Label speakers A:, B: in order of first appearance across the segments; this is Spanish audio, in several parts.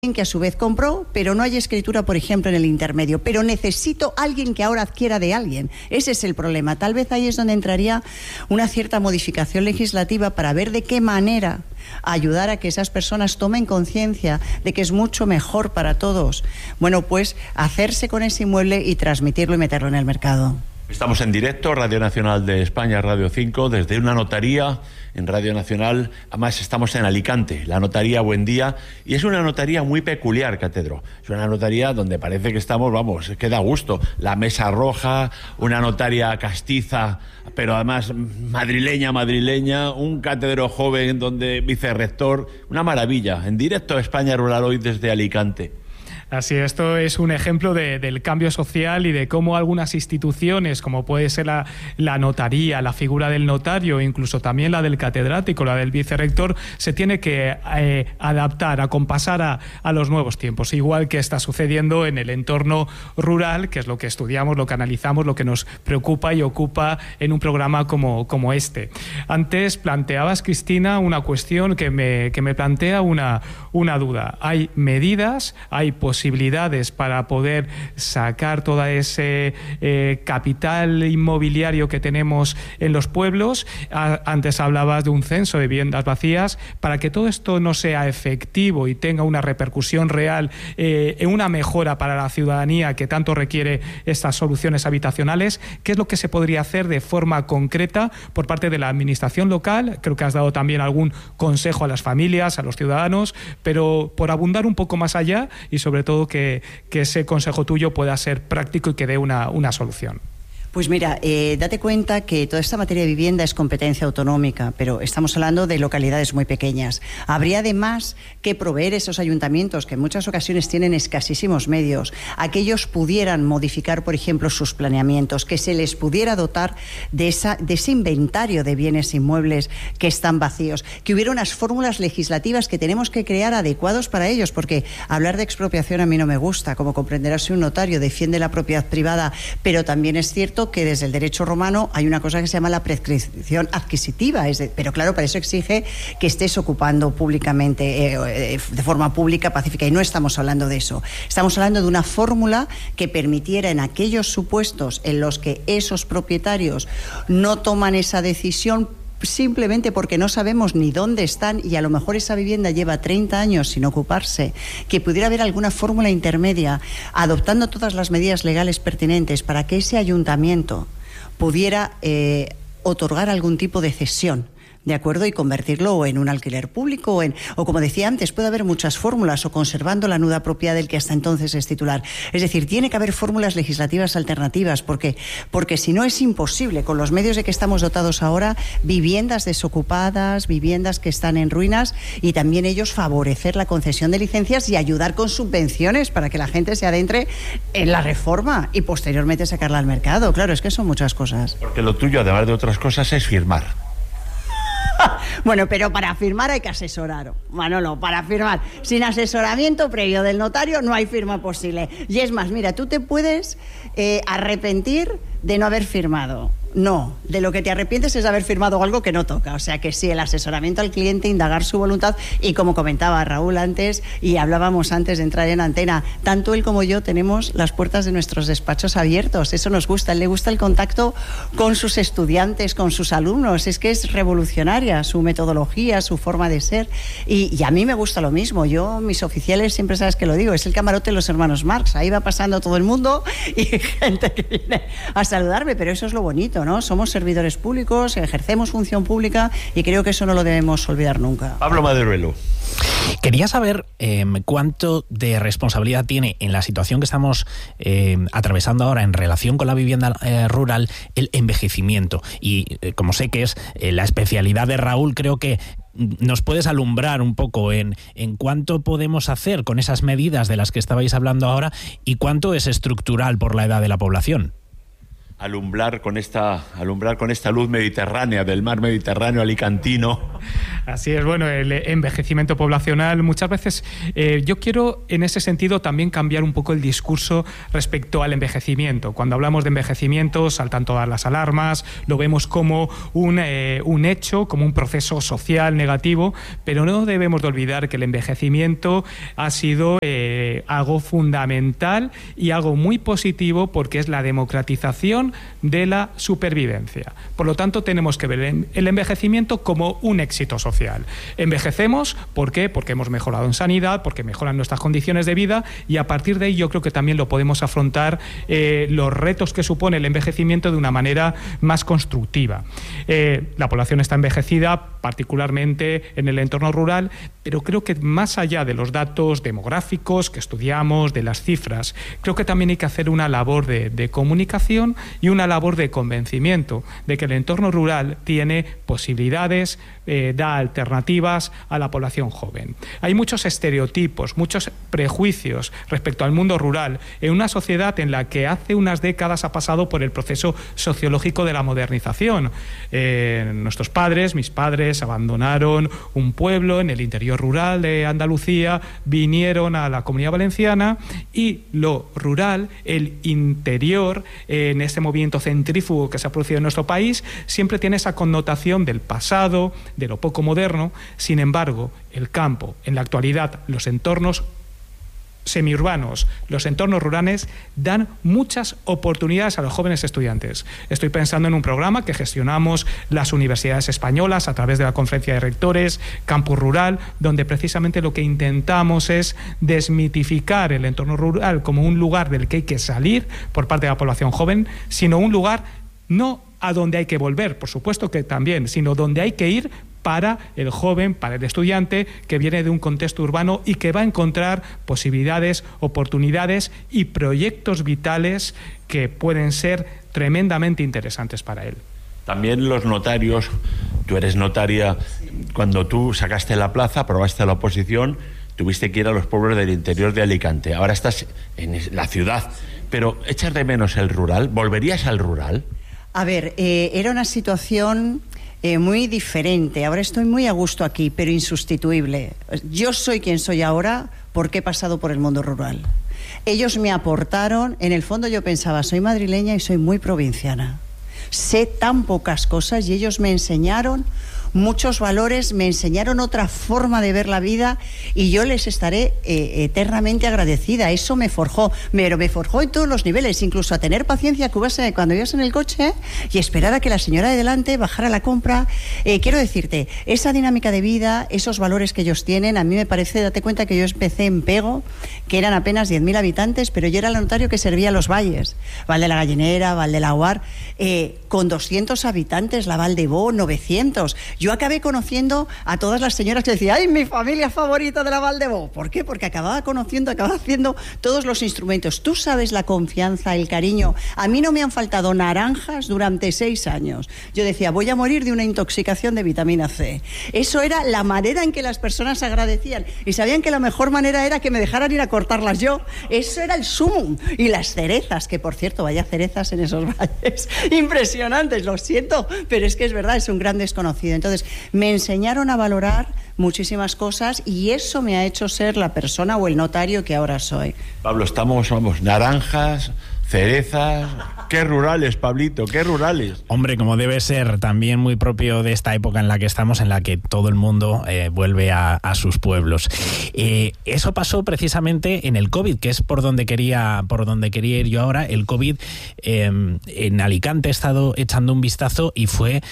A: que a su vez compró, pero no hay escritura, por ejemplo, en el intermedio. Pero necesito alguien que ahora adquiera de alguien. Ese es el problema. Tal vez ahí es donde entraría una cierta modificación legislativa para ver de qué manera ayudar a que esas personas tomen conciencia de que es mucho mejor para todos, bueno, pues hacerse con ese inmueble y transmitirlo y meterlo en el mercado.
B: Estamos en directo, Radio Nacional de España, Radio 5, desde una notaría en Radio Nacional. Además, estamos en Alicante, la notaría Buen Día, y es una notaría muy peculiar, Catedro. Es una notaría donde parece que estamos, vamos, es que da gusto. La mesa roja, una notaria castiza, pero además madrileña, un catedro joven donde vicerrector, una maravilla. En directo a España Rural hoy desde Alicante.
C: Así, esto es un ejemplo del cambio social y de cómo algunas instituciones, como puede ser la notaría, la figura del notario, incluso también la del catedrático, la del vicerrector, se tiene que adaptar, acompasar a los nuevos tiempos, igual que está sucediendo en el entorno rural, que es lo que estudiamos, lo que analizamos, lo que nos preocupa y ocupa en un programa como este. Antes planteabas, Cristina, una cuestión que me plantea una duda. Hay medidas, hay posibilidades para poder sacar todo ese capital inmobiliario que tenemos en los pueblos. Antes hablabas de un censo de viviendas vacías. Para que todo esto no sea efectivo y tenga una repercusión real en una mejora para la ciudadanía que tanto requiere estas soluciones habitacionales, ¿qué es lo que se podría hacer de forma concreta por parte de la administración local? Creo que has dado también algún consejo a las familias, a los ciudadanos, pero por abundar un poco más allá y sobre todo que ese consejo tuyo pueda ser práctico y que dé una solución.
A: Pues mira, date cuenta que toda esta materia de vivienda es competencia autonómica, pero estamos hablando de localidades muy pequeñas. Habría además que proveer esos ayuntamientos, que en muchas ocasiones tienen escasísimos medios, a que ellos pudieran modificar, por ejemplo, sus planeamientos, que se les pudiera dotar de ese inventario de bienes inmuebles que están vacíos, que hubiera unas fórmulas legislativas que tenemos que crear adecuados para ellos, porque hablar de expropiación a mí no me gusta. Como comprenderás, soy un notario, defiende la propiedad privada, pero también es cierto que desde el derecho romano hay una cosa que se llama la prescripción adquisitiva, pero claro, para eso exige que estés ocupando públicamente, de forma pública, pacífica, y no estamos hablando de eso. Estamos hablando de una fórmula que permitiera en aquellos supuestos en los que esos propietarios no toman esa decisión simplemente porque no sabemos ni dónde están y a lo mejor esa vivienda lleva 30 años sin ocuparse, que pudiera haber alguna fórmula intermedia, adoptando todas las medidas legales pertinentes para que ese ayuntamiento pudiera otorgar algún tipo de cesión, ¿de acuerdo? Y convertirlo en un alquiler público o como decía antes, puede haber muchas fórmulas, o conservando la nuda propiedad del que hasta entonces es titular. Es decir, tiene que haber fórmulas legislativas alternativas, porque si no es imposible, con los medios de que estamos dotados ahora, viviendas desocupadas, viviendas que están en ruinas, y también ellos favorecer la concesión de licencias y ayudar con subvenciones para que la gente se adentre en la reforma y posteriormente sacarla al mercado. Claro, es que son muchas cosas.
B: Porque lo tuyo, además de otras cosas, es firmar.
A: Bueno, pero para firmar hay que asesorar, Manolo, para firmar. Sin asesoramiento previo del notario no hay firma posible. Y es más, mira, tú te puedes arrepentir de no haber firmado. No, de lo que te arrepientes es de haber firmado algo que no toca. O sea que sí, el asesoramiento al cliente, indagar su voluntad, y como comentaba Raúl antes y hablábamos antes de entrar en antena, tanto él como yo tenemos las puertas de nuestros despachos abiertos. Eso nos gusta. A él le gusta el contacto con sus estudiantes, con sus alumnos. Es que es revolucionaria su metodología, su forma de ser, y a mí me gusta lo mismo. Yo, mis oficiales, siempre sabes que lo digo, es el camarote de los hermanos Marx. Ahí va pasando todo el mundo y gente que viene a saludarme, pero eso es lo bonito, ¿no? Somos servidores públicos, ejercemos función pública, y creo que eso no lo debemos olvidar nunca.
B: Pablo Maderuelo.
D: Quería saber cuánto de responsabilidad tiene en la situación que estamos atravesando ahora en relación con la vivienda rural el envejecimiento. Y como sé que es la especialidad de Raúl, creo que nos puedes alumbrar un poco en cuánto podemos hacer con esas medidas de las que estabais hablando ahora y cuánto es estructural por la edad de la población.
B: alumbrar con esta luz mediterránea, del mar Mediterráneo alicantino.
C: Así es, bueno, el envejecimiento poblacional, muchas veces yo quiero en ese sentido también cambiar un poco el discurso respecto al envejecimiento. Cuando hablamos de envejecimiento saltan todas las alarmas, lo vemos como un hecho, como un proceso social negativo, pero no debemos de olvidar que el envejecimiento ha sido algo fundamental y algo muy positivo, porque es la democratización de la supervivencia. Por lo tanto, tenemos que ver el envejecimiento como un éxito social. Envejecemos, ¿por qué? Porque hemos mejorado en sanidad, porque mejoran nuestras condiciones de vida, y a partir de ahí yo creo que también lo podemos afrontar los retos que supone el envejecimiento de una manera más constructiva. La población está envejecida, particularmente en el entorno rural, pero creo que más allá de los datos demográficos que estudiamos, de las cifras, creo que también hay que hacer una labor de comunicación y una labor de convencimiento de que el entorno rural tiene posibilidades, da alternativas a la población joven. Hay muchos estereotipos, muchos prejuicios respecto al mundo rural en una sociedad en la que hace unas décadas ha pasado por el proceso sociológico de la modernización. Nuestros padres, mis padres, abandonaron un pueblo en el interior rural de Andalucía, vinieron a la Comunidad Valenciana, y lo rural, el interior, en este movimiento centrífugo que se ha producido en nuestro país, siempre tiene esa connotación del pasado, de lo poco moderno. Sin embargo, el campo, en la actualidad, los entornos semiurbanos, los entornos rurales, dan muchas oportunidades a los jóvenes estudiantes. Estoy pensando en un programa que gestionamos las universidades españolas a través de la Conferencia de Rectores, Campus Rural, donde precisamente lo que intentamos es desmitificar el entorno rural como un lugar del que hay que salir por parte de la población joven, sino un lugar no a donde hay que volver, por supuesto que también, sino donde hay que ir para el joven, para el estudiante que viene de un contexto urbano y que va a encontrar posibilidades, oportunidades y proyectos vitales que pueden ser tremendamente interesantes para él.
B: También los notarios, tú eres notaria, cuando tú sacaste la plaza, aprobaste la oposición, tuviste que ir a los pueblos del interior de Alicante. Ahora estás en la ciudad, pero ¿echas de menos el rural? ¿Volverías al rural?
A: A ver, era una situación muy diferente. Ahora estoy muy a gusto aquí, pero insustituible. Yo soy quien soy ahora porque he pasado por el mundo rural. Ellos me aportaron, en el fondo yo pensaba, soy madrileña y soy muy provinciana. Sé tan pocas cosas y ellos me enseñaron muchos valores, me enseñaron otra forma de ver la vida, y yo les estaré eternamente agradecida. Eso me forjó, pero me forjó en todos los niveles, incluso a tener paciencia cuando ibas en el coche y esperar a que la señora de delante bajara la compra. Quiero decirte, esa dinámica de vida, esos valores que ellos tienen, a mí me parece, date cuenta que yo empecé en Pego, que eran apenas 10.000 habitantes, pero yo era el notario que servía a los valles, Val de la Gallinera, Val de la Guar, con 200 habitantes, la Val de Bo, 900. Yo acabé conociendo a todas las señoras que decían, ¡ay, mi familia favorita de la Val de Bo! ¿Por qué? Porque acababa haciendo todos los instrumentos. Tú sabes la confianza, el cariño. A mí no me han faltado naranjas durante 6 años. Yo decía, voy a morir de una intoxicación de vitamina C. Eso era la manera en que las personas agradecían. Y sabían que la mejor manera era que me dejaran ir a cortarlas yo. Eso era el sumum. Y las cerezas, que por cierto, vaya cerezas en esos valles. Impresionantes, lo siento, pero es que es verdad, es un gran desconocido. Entonces, me enseñaron a valorar muchísimas cosas y eso me ha hecho ser la persona o el notario que ahora soy.
B: Pablo, vamos, naranjas, cerezas. ¡Qué rurales, Pablito! ¡Qué rurales!
D: Hombre, como debe ser también muy propio de esta época en la que estamos, en la que todo el mundo vuelve a sus pueblos. Eso pasó precisamente en el COVID, que es por donde quería ir yo ahora. El COVID en Alicante he estado echando un vistazo y fue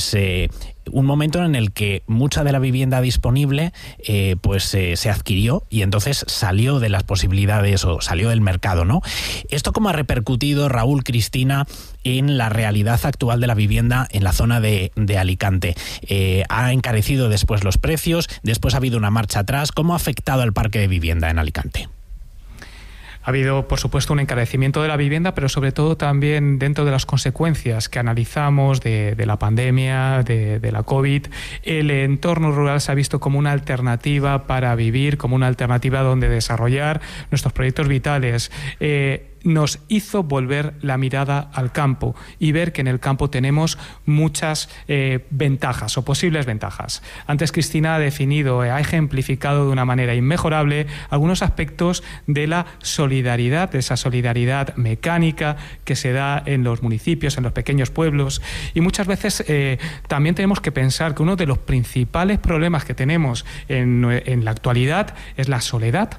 D: un momento en el que mucha de la vivienda disponible se adquirió y entonces salió de las posibilidades o salió del mercado, ¿no? ¿Esto cómo ha repercutido, Raúl, Cristina, en la realidad actual de la vivienda en la zona de Alicante? ¿Ha encarecido después los precios? ¿Después ha habido una marcha atrás? ¿Cómo ha afectado al parque de vivienda en Alicante?
C: Ha habido, por supuesto, un encarecimiento de la vivienda, pero sobre todo también dentro de las consecuencias que analizamos de la pandemia, de la COVID, el entorno rural se ha visto como una alternativa para vivir, como una alternativa donde desarrollar nuestros proyectos vitales. nos hizo volver la mirada al campo y ver que en el campo tenemos muchas ventajas o posibles ventajas. Antes Cristina ha definido, ha ejemplificado de una manera inmejorable algunos aspectos de la solidaridad, de esa solidaridad mecánica que se da en los municipios, en los pequeños pueblos, y muchas veces también tenemos que pensar que uno de los principales problemas que tenemos en la actualidad es la soledad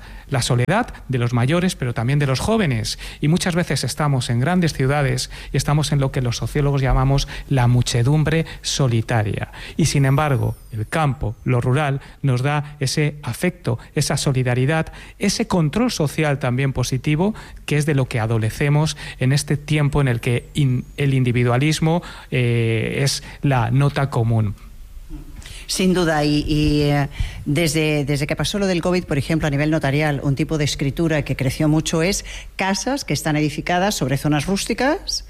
C: de los mayores, pero también de los jóvenes. Y muchas veces estamos en grandes ciudades y estamos en lo que los sociólogos llamamos la muchedumbre solitaria. Y sin embargo, el campo, lo rural, nos da ese afecto, esa solidaridad, ese control social también positivo, que es de lo que adolecemos en este tiempo en el que el individualismo es la nota común.
A: Sin duda, y desde que pasó lo del COVID, por ejemplo, a nivel notarial, un tipo de escritura que creció mucho es casas que están edificadas sobre zonas rústicas,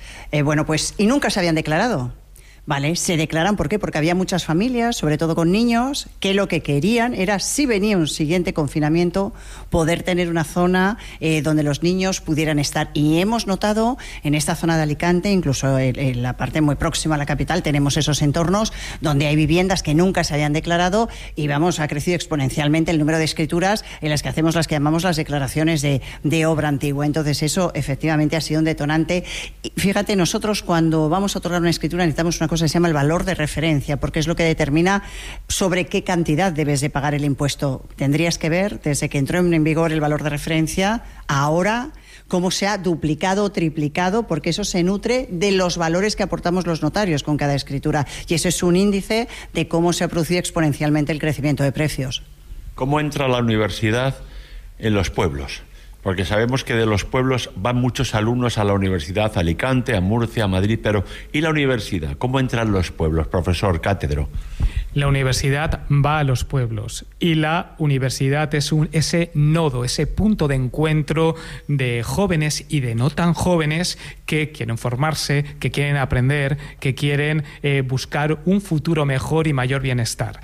A: y nunca se habían declarado. Vale, se declaran, ¿por qué? Porque había muchas familias, sobre todo con niños, que lo que querían era, si venía un siguiente confinamiento, poder tener una zona donde los niños pudieran estar. Y hemos notado en esta zona de Alicante, incluso en la parte muy próxima a la capital, tenemos esos entornos donde hay viviendas que nunca se habían declarado y ha crecido exponencialmente el número de escrituras en las que hacemos las que llamamos las declaraciones de obra antigua. Entonces eso efectivamente ha sido un detonante. Y fíjate, nosotros cuando vamos a otorgar una escritura necesitamos una cosa que se llama el valor de referencia, porque es lo que determina sobre qué cantidad debes de pagar el impuesto. Tendrías que ver, desde que entró en vigor el valor de referencia, ahora cómo se ha duplicado o triplicado, porque eso se nutre de los valores que aportamos los notarios con cada escritura. Y eso es un índice de cómo se ha producido exponencialmente el crecimiento de precios.
B: ¿Cómo entra la universidad en los pueblos? Porque sabemos que de los pueblos van muchos alumnos a la universidad, a Alicante, a Murcia, a Madrid, pero ¿y la universidad? ¿Cómo entran los pueblos, profesor, Cátedro?
C: La universidad va a los pueblos y la universidad es ese nodo, ese punto de encuentro de jóvenes y de no tan jóvenes que quieren formarse, que quieren aprender, que quieren buscar un futuro mejor y mayor bienestar.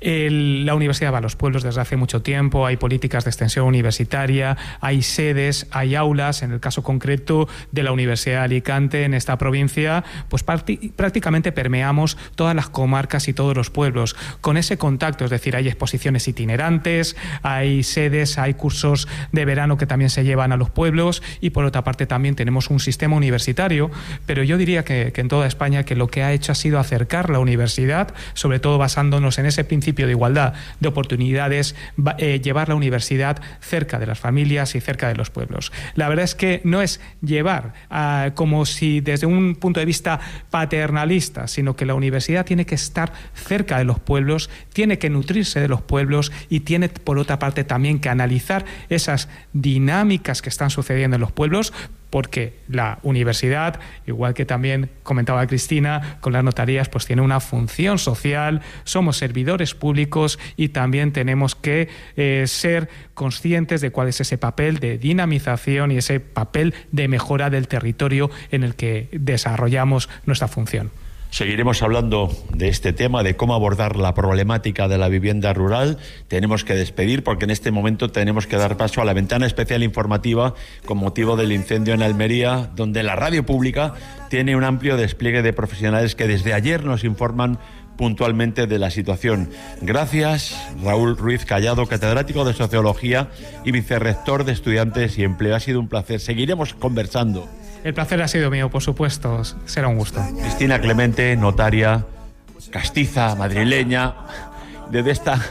C: La universidad va a los pueblos desde hace mucho tiempo, hay políticas de extensión universitaria, hay sedes, hay aulas. En el caso concreto de la Universidad de Alicante, en esta provincia, pues prácticamente permeamos todas las comarcas y todos los pueblos con ese contacto, es decir, hay exposiciones itinerantes, hay sedes, hay cursos de verano que también se llevan a los pueblos y por otra parte también tenemos un sistema universitario, pero yo diría que en toda España que lo que ha hecho ha sido acercar la universidad, sobre todo basándonos en ese principio de igualdad de oportunidades, llevar la universidad cerca de las familias y cerca de los pueblos. La verdad es que no es llevar como si desde un punto de vista paternalista, sino que la universidad tiene que estar cerca de los pueblos, tiene que nutrirse de los pueblos y tiene por otra parte también que analizar esas dinámicas que están sucediendo en los pueblos, porque la universidad, igual que también comentaba Cristina, con las notarías, pues tiene una función social, somos servidores públicos y también tenemos que ser conscientes de cuál es ese papel de dinamización y ese papel de mejora del territorio en el que desarrollamos nuestra función.
B: Seguiremos hablando de este tema, de cómo abordar la problemática de la vivienda rural. Tenemos que despedir porque en este momento tenemos que dar paso a la ventana especial informativa con motivo del incendio en Almería, donde la radio pública tiene un amplio despliegue de profesionales que desde ayer nos informan puntualmente de la situación. Gracias, Raúl Ruiz Callado, catedrático de Sociología y vicerrector de Estudiantes y Empleo. Ha sido un placer. Seguiremos conversando.
C: El placer ha sido mío, por supuesto. Será un gusto.
B: Cristina Clemente, notaria, castiza, madrileña, desde esta...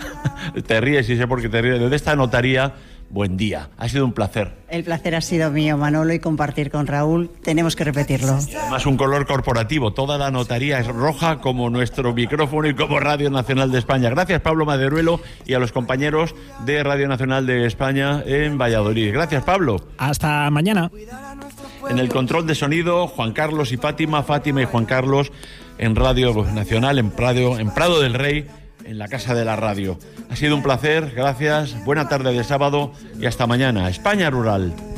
B: Te ríes y sé por qué te ríes. Desde esta notaría, buen día. Ha sido un placer.
A: El placer ha sido mío, Manolo, y compartir con Raúl. Tenemos que repetirlo.
B: Además, un color corporativo. Toda la notaría es roja como nuestro micrófono y como Radio Nacional de España. Gracias, Pablo Maderuelo, y a los compañeros de Radio Nacional de España en Valladolid. Gracias, Pablo.
D: Hasta mañana.
B: En el control de sonido, Juan Carlos y Fátima y Juan Carlos en Radio Nacional, en Prado del Rey, en la Casa de la Radio. Ha sido un placer, gracias, buena tarde de sábado y hasta mañana. España Rural.